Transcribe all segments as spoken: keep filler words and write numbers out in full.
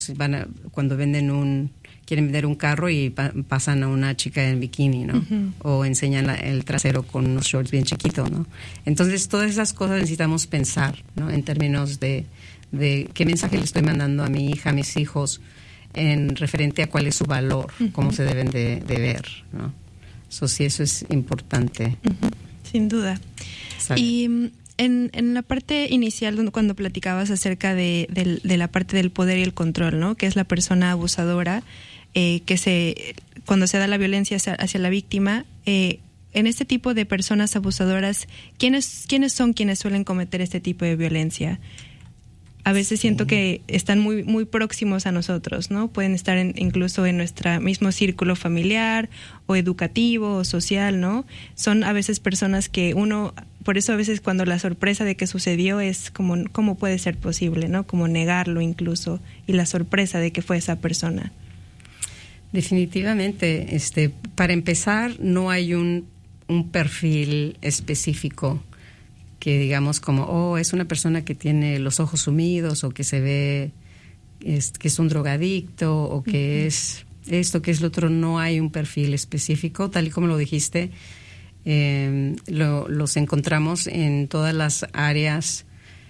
van a, cuando venden un, quieren vender un carro y pa- pasan a una chica en bikini, ¿no? Uh-huh. O enseñan la, el trasero con unos shorts bien chiquitos, ¿no? Entonces, todas esas cosas necesitamos pensar, ¿no? En términos de, de qué mensaje le estoy mandando a mi hija, a mis hijos, en referente a cuál es su valor, uh-huh. cómo se deben de, de ver, ¿no? So, sí, eso es importante. Uh-huh. Sin duda. ¿Sabe? Y en, en la parte inicial, cuando platicabas acerca de, de, de la parte del poder y el control, ¿no? Que es la persona abusadora, eh, que se cuando se da la violencia hacia, hacia la víctima, eh, en este tipo de personas abusadoras, ¿quiénes, ¿quiénes son quienes suelen cometer este tipo de violencia? A veces sí. siento que están muy muy próximos a nosotros, ¿no? Pueden estar en, incluso en nuestro mismo círculo familiar o educativo o social, ¿no? Son a veces personas que uno, por eso a veces cuando la sorpresa de que sucedió es como, ¿cómo puede ser posible, ¿no? Como negarlo incluso, y la sorpresa de que fue esa persona. Definitivamente, este, para empezar, no hay un, un perfil específico que digamos como, oh, es una persona que tiene los ojos sumidos o que se ve es, que es un drogadicto o que uh-huh. es esto, que es lo otro. No hay un perfil específico, tal y como lo dijiste. Eh, lo, los encontramos en todas las áreas,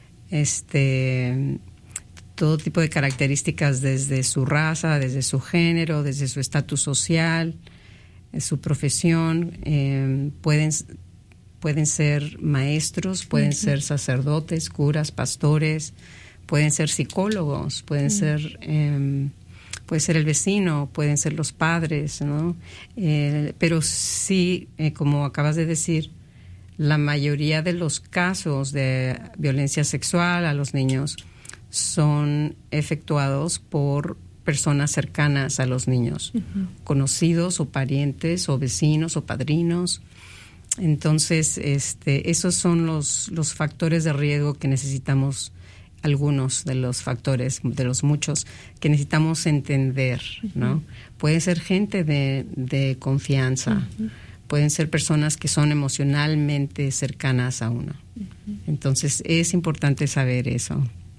este, todo tipo de características, desde su raza, desde su género, desde su estatus social, su profesión. Eh, pueden Pueden ser maestros, pueden uh-huh. ser sacerdotes, curas, pastores, pueden ser psicólogos, pueden uh-huh. ser, eh, puede ser el vecino, pueden ser los padres, ¿no? Eh, pero sí, eh, como acabas de decir, la mayoría de los casos de violencia sexual a los niños son efectuados por personas cercanas a los niños, uh-huh. conocidos o parientes o vecinos o padrinos. Entonces, este, esos son los, los factores de riesgo que necesitamos, algunos de los factores, de los muchos, que necesitamos entender, ¿no? Uh-huh. Pueden ser gente de, de confianza, uh-huh. pueden ser personas que son emocionalmente cercanas a uno. Uh-huh. Entonces, es importante saber eso.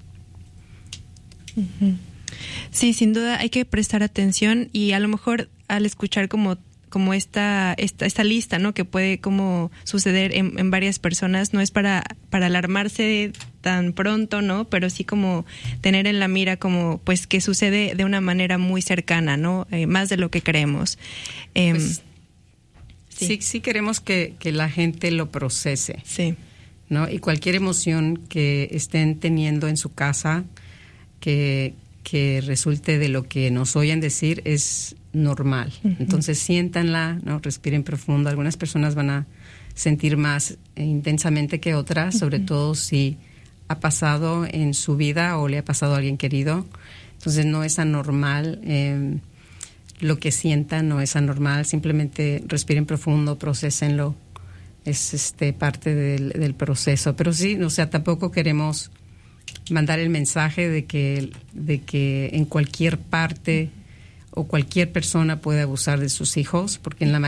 Uh-huh. Sí, sin duda hay que prestar atención, y a lo mejor al escuchar como como esta, esta esta lista, ¿no? Que puede como suceder en, en varias personas, no es para para alarmarse tan pronto, ¿no? Pero sí como tener en la mira como pues que sucede de una manera muy cercana, ¿no? Eh, más de lo que creemos. Eh, pues, sí. sí, sí queremos que, que la gente lo procese. Sí. ¿No? Y cualquier emoción que estén teniendo en su casa que que resulte de lo que nos oyen decir es normal. Uh-huh. Entonces siéntanla, ¿no? Respiren profundo. Algunas personas van a sentir más eh, intensamente que otras, uh-huh. sobre todo si ha pasado en su vida o le ha pasado a alguien querido. Entonces no es anormal eh, lo que sientan, no es anormal. Simplemente respiren profundo, procesenlo. Es este parte del, del proceso. Pero sí, o sea, tampoco queremos mandar el mensaje de que de que en cualquier parte o cualquier persona puede abusar de sus hijos, porque en la